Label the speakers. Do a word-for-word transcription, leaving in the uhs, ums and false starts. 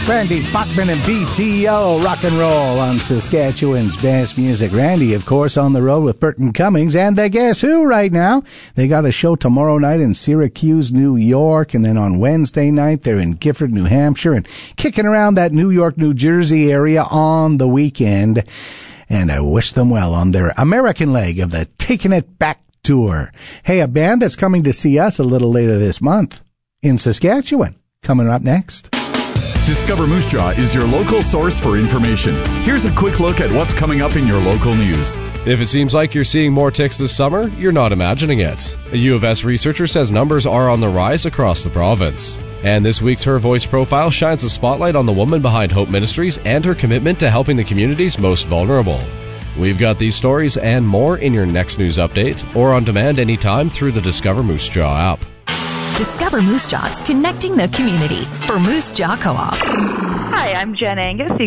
Speaker 1: Randy Bachman and B T O, rock and roll on Saskatchewan's best music. Randy, of course, on the road with Burton Cummings. And they guess who right now? They got a show tomorrow night in Syracuse, New York. And then on Wednesday night, they're in Gifford, New Hampshire. And kicking around that New York, New Jersey area on the weekend. And I wish them well on their American leg of the Taking It Back tour. Hey, a band that's coming to see us a little later this month in Saskatchewan. Coming up next.
Speaker 2: Discover Moose Jaw is your local source for information. Here's a quick look at what's coming up in your local news.
Speaker 3: If it seems like you're seeing more ticks this summer, you're not imagining it. A U of S researcher says numbers are on the rise across the province. And this week's Her Voice profile shines a spotlight on the woman behind Hope Ministries and her commitment to helping the community's most vulnerable. We've got these stories and more in your next news update or on demand anytime through the Discover Moose Jaw app.
Speaker 4: Discover Moose Jaws, connecting the community for Moose Jaw Co-op.
Speaker 5: Hi, I'm Jen Angus.